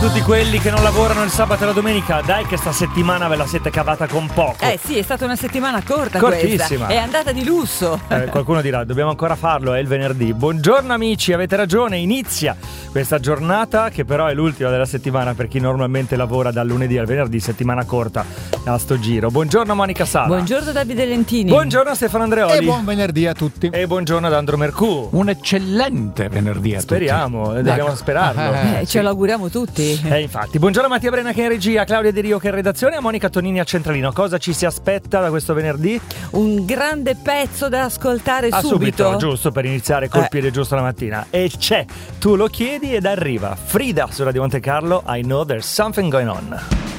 Tutti quelli che non lavorano il sabato e la domenica, dai che sta settimana ve la siete cavata con poco. Sì, è stata una settimana corta. Cortissima. Questa. È andata di lusso. Qualcuno dirà, dobbiamo ancora farlo, è il venerdì. Buongiorno amici, avete ragione, inizia questa giornata che però è l'ultima della settimana per chi normalmente lavora dal lunedì al venerdì, settimana corta a sto giro. Buongiorno Monica Sala. Buongiorno Davide Lentini. Buongiorno Stefano Andreoli. E buon venerdì a tutti. E buongiorno ad Andro Mercù. Un eccellente venerdì a Speriamo, tutti. dobbiamo sperarlo. Ce lo auguriamo tutti. Infatti, buongiorno Mattia Brena che è in regia, Claudia Di Rio che è in redazione e a Monica Tonini a centralino. Cosa ci si aspetta da questo venerdì? Un grande pezzo da ascoltare subito. Giusto per iniziare col piede giusto la mattina. E c'è, tu lo chiedi ed arriva. Frida su Radio Monte Carlo, I Know There's Something Going On.